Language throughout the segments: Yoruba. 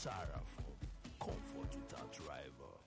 Sarafo, comfort without rival.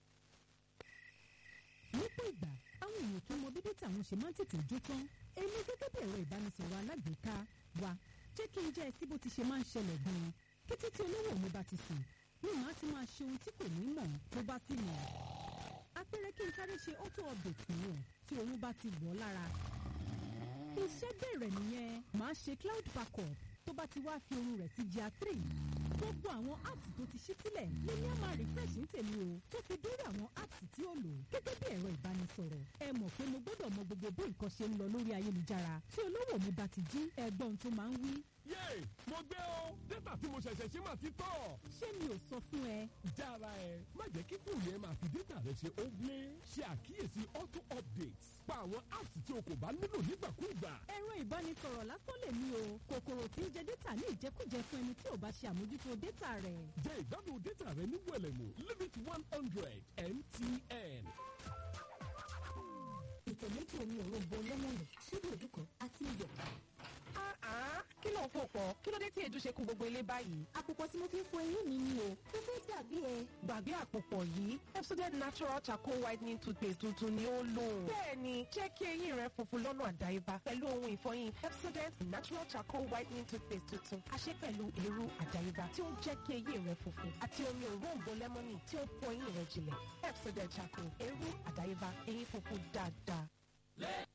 Lọ́pọ̀ ìgbà àwọn èèyàn tó mọ bí dátà wọn ṣe máa ń tètè jó tán èmi gẹ́gẹ́ bí ẹ̀rọ ìbánisọ̀rọ̀ alágbèéká wa jẹ́ kí n jẹ́ ẹ sí bó ti ṣe máa ń ṣẹlẹ̀ gan-an kété tí olówó mi bá ti sùn ní màá ti máa ṣe ohun tí kò ní mọ̀ tó bá sì mọ̀ àpẹẹrẹ kí n sáré ṣe auto update nìyẹn tí òun bá ti wọ̀ ọ́ lára iṣẹ́ bẹ̀rẹ̀ nìyẹn màá ṣe cloud backup tó bá ti wá fi ohun rẹ̀ sí GR3 gbogbo àwọn apps tó ti ṣí sílẹ̀ lèmi á máa refresh ní tèmi o tó fi dórí àwọn apps tí ó lò gẹ́gẹ́ bí ẹ̀rọ ìbánisọ̀rọ̀ ẹ mọ̀ pé mo gbọ́dọ̀ mọ gbogbo bí nǹkan ṣe ń lọ lórí ayélujára tí olówó mi bá ti jí ẹ̀gbọ́n tó máa ń wí. yéè mo gbé o dátà tí mo ṣẹ̀ṣẹ̀ ṣe máa ti tọ̀. ṣé mi ò sọ fún ẹ. jára ẹ má jẹ́ kí fóònù ẹ máa fi dátà rẹ ṣe óblé ṣe àkíyèsí auto updates pa àwọn apps tí o kò bá nílò nígbàkúùgbà. ẹ̀rọ ìbánisọ̀rọ̀ lásán lè ní o kòkòrò tí ń jẹ dátà ní ìjẹkújẹ fún ẹni tí ò bá ṣe àmójútó dátà rẹ̀. jẹ́ ìgbádùn dátà rẹ ní wẹ̀lẹ̀mú limit 100 MTN. ìtẹ̀ méjì omi òróǹbó lẹ́mọ̀nì ṣíbí òdùkọ̀ àti iyọ̀. kí ló ń fò pọ̀ kí ló dé tí èdè ṣe kún gbogbo ilé báyìí. àpòpọ̀ tí mo fi ń fọ eyín mi ni o mo fẹ́ dàbí ẹ. gbàgbé àpòpọ̀ yìí Pepsodent natural charcoal whitening toothpaste tuntun ni ó lò. bẹ́ẹ̀ni jẹ́ kí eyín rẹ funfun lọ́nà àdáyébá pẹ̀lú ohun ìfọyín Pepsodent natural charcoal whitening toothpaste tuntun àṣẹ pẹ̀lú eérú àdáyébá tí ó ń jẹ́ kí eyín rẹ funfun àti omi òróǹbó lẹ́mọ́nì tí ó fọ eyín rẹ jinlẹ̀ Pepsodent charcoal eérú àdáyébá eyín funfun dáadáa.